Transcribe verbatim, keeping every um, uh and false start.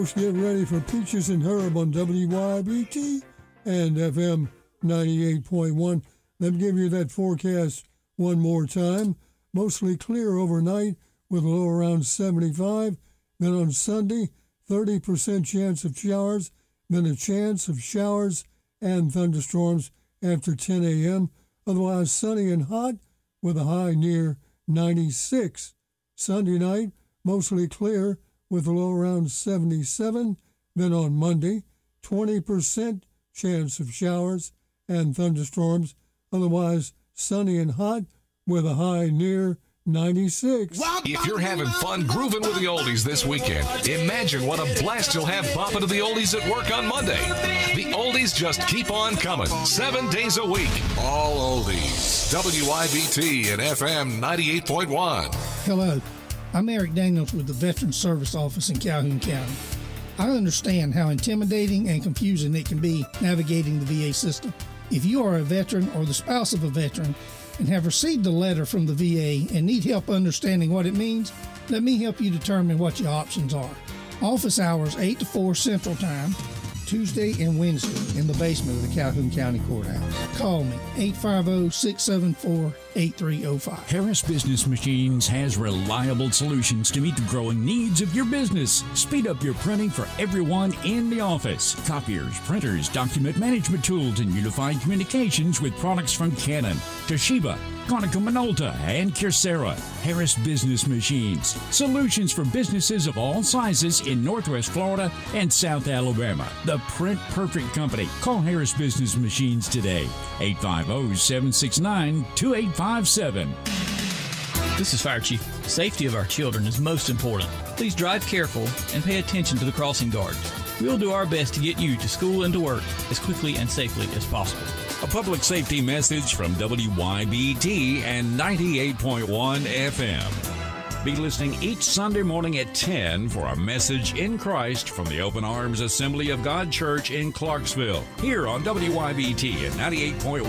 Get ready for Peaches and Herb on W Y B T and F M ninety-eight point one. Let me give you that forecast one more time. Mostly clear overnight with a low around seventy-five. Then on Sunday, thirty percent chance of showers. Then a chance of showers and thunderstorms after ten a.m. Otherwise sunny and hot with a high near ninety-six. Sunday night, mostly clear with a low around seventy-seven. Then on Monday, twenty percent chance of showers and thunderstorms. Otherwise sunny and hot with a high near ninety-six. If you're having fun grooving with the oldies this weekend, imagine what a blast you'll have bopping to the oldies at work on Monday. The oldies just keep on coming, seven days a week. All oldies. W I B T and F M ninety-eight point one. Hello, I'm Eric Daniels with the Veterans Service Office in Calhoun County. I understand how intimidating and confusing it can be navigating the V A system. If you are a veteran or the spouse of a veteran and have received a letter from the V A and need help understanding what it means, let me help you determine what your options are. Office hours eight to four Central Time, Tuesday and Wednesday in the basement of the Calhoun County Courthouse. Call me, eight five zero, six seven four, eight three zero five. Harris Business Machines has reliable solutions to meet the growing needs of your business. Speed up your printing for everyone in the office. Copiers, printers, document management tools, and unified communications with products from Canon, Toshiba, Konica Minolta, and Kyocera. Harris Business Machines. Solutions for businesses of all sizes in Northwest Florida and South Alabama. The Print Perfect Company. Call Harris Business Machines today. eight five zero, seven six nine, two eight five seven. This is Fire Chief. Safety of our children is most important. Please drive careful and pay attention to the crossing guards. We'll do our best to get you to school and to work as quickly and safely as possible. A public safety message from W Y B T and ninety-eight point one F M. Be listening each Sunday morning at ten for a message in Christ from the Open Arms Assembly of God Church in Clarksville, here on W Y B T and ninety-eight point one.